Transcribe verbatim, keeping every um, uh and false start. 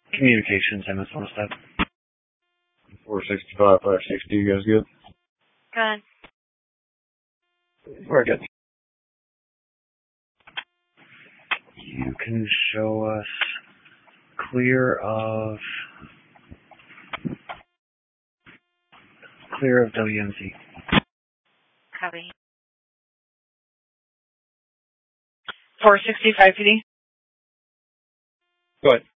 Communications, M S one step. four sixty-five, five sixty, you guys good? Good. We're good. You can show us clear of clear of W M C. Copy. four sixty-five P D. Go ahead.